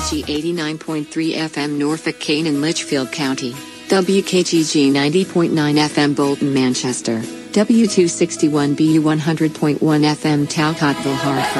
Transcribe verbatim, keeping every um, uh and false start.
G eighty-nine point three F M Norfolk, Kane and Litchfield County, W K G G ninety point nine F M Bolton, Manchester, W two sixty-one B U one hundred point one F M Talcottville, Hartford.